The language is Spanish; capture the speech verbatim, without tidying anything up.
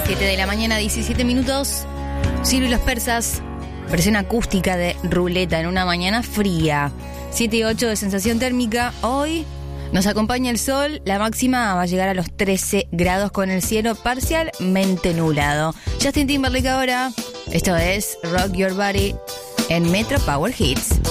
siete de la mañana, diecisiete minutos. Ciro y los persas. Presión acústica de ruleta en una mañana fría. siete y ocho de sensación térmica. Hoy nos acompaña el sol. La máxima va a llegar a los trece grados con el cielo parcialmente nublado. Justin Timberlake ahora. Esto es Rock Your Body en Metro Power Hits.